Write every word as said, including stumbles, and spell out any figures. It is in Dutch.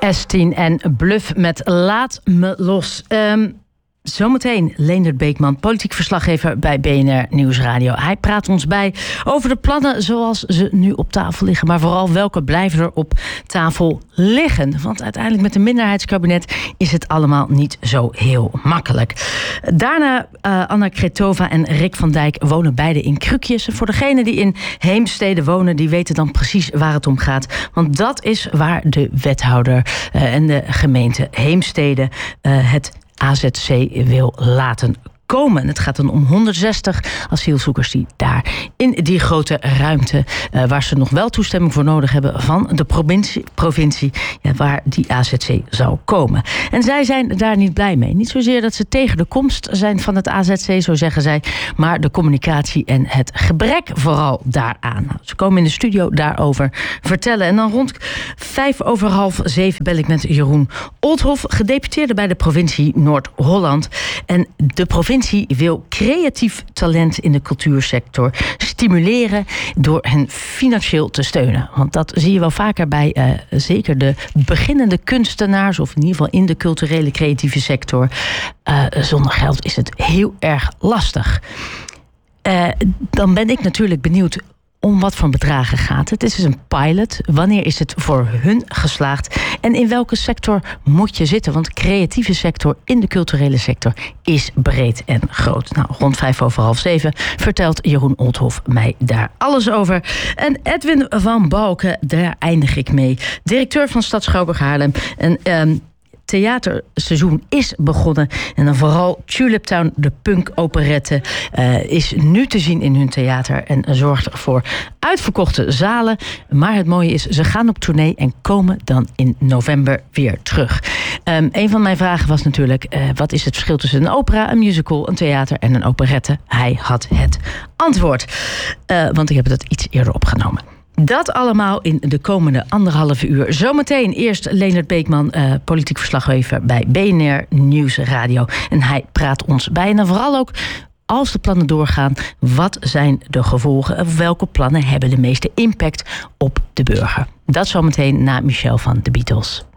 S tien en Bluff met Laat me los. Um, Zometeen Leendert Beekman, politiek verslaggever bij B N R Nieuwsradio. Hij praat ons bij over de plannen zoals ze nu op tafel liggen. Maar vooral welke blijven er op tafel liggen. Want uiteindelijk met een minderheidskabinet is het allemaal niet zo heel makkelijk. Daarna uh, Anna Kretova en Rick van Dijk wonen beide in Krukjes. Voor degenen die in Heemstede wonen, die weten dan precies waar het om gaat. Want dat is waar de wethouder uh, en de gemeente Heemstede uh, het A Z C wil laten komen. Het gaat dan om honderdzestig asielzoekers die daar in die grote ruimte, uh, waar ze nog wel toestemming voor nodig hebben van de provincie, provincie ja, waar die A Z C zou komen. En zij zijn daar niet blij mee. Niet zozeer dat ze tegen de komst zijn van het A Z C, zo zeggen zij, maar de communicatie en het gebrek vooral daaraan. Nou, ze komen in de studio daarover vertellen. En dan rond vijf over half zeven bel ik met Jeroen Oldhoff, gedeputeerde bij de provincie Noord-Holland. En de provincie wil creatief talent in de cultuursector stimuleren door hen financieel te steunen. Want dat zie je wel vaker bij uh, zeker de beginnende kunstenaars, of in ieder geval in de culturele creatieve sector. Uh, zonder geld is het heel erg lastig. Uh, dan ben ik natuurlijk benieuwd om wat voor bedragen gaat het. Het is dus een pilot. Wanneer is het voor hun geslaagd? En in welke sector moet je zitten? Want de creatieve sector in de culturele sector is breed en groot. Nou, rond vijf over half zeven vertelt Jeroen Oldhoff mij daar alles over. En Edwin van Balken, daar eindig ik mee. Directeur van Stad Schouwburg Haarlem. En um, theaterseizoen is begonnen. En dan vooral Tulip Town, de punk-operette, uh, is nu te zien in hun theater en zorgt voor uitverkochte zalen. Maar het mooie is, ze gaan op tournee en komen dan in november weer terug. Um, een van mijn vragen was natuurlijk, uh, wat is het verschil tussen een opera, een musical, een theater en een operette? Hij had het antwoord. Uh, want ik heb het iets eerder opgenomen. Dat allemaal in de komende anderhalve uur. Zometeen eerst Leendert Beekman, uh, politiek verslaggever bij B N R Nieuwsradio. En hij praat ons bij. En dan vooral ook, als de plannen doorgaan, wat zijn de gevolgen? Welke plannen hebben de meeste impact op de burger? Dat zometeen na Michel van de Beatles.